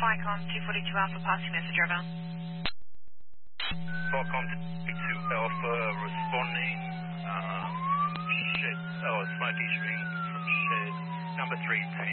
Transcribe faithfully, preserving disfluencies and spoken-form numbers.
Flycom two forty-two Alpha, passing message, over. Flycom two Alpha, responding, um, shed, oh, smoky screen from shed number three ten.